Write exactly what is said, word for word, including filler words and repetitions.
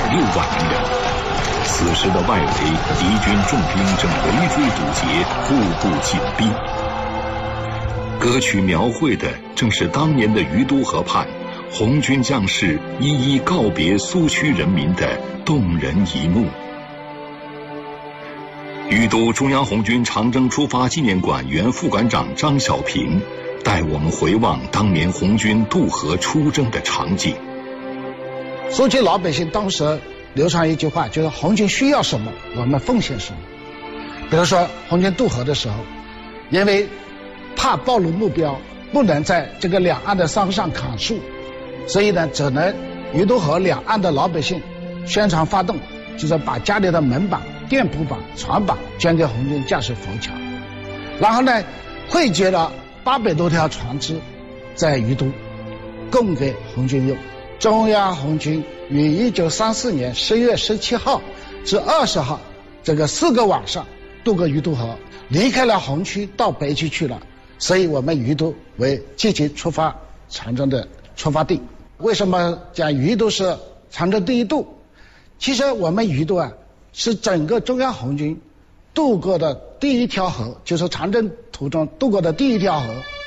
六万余人。此时的外围，敌军重兵正围追堵截，步步紧逼。歌曲描绘的正是当年的于都河畔红军将士一一告别苏区人民的动人一幕。于都中央红军长征出发纪念馆原副馆长张小平带我们回望当年红军渡河出征的场景。 苏区老百姓当时流传一句话，就是红军需要什么，我们奉献什么。比如说红军渡河的时候，因为怕暴露目标，不能在这个两岸的山上砍树，所以呢，只能于都河两岸的老百姓宣传发动，就是把家里的门板、店铺板、船板捐给红军架设浮桥，然后呢，汇集了八百多条船只在于都供给红军用。中央红军于一九三四年十月十七号至二十号这个四个晚上渡过于都河，离开了红区到北区去了，所以我们于都为积极出发长征的出发地。为什么讲于都是长征第一渡？其实我们于都啊是整个中央红军渡过的第一条河，就是长征途中渡过的第一条河。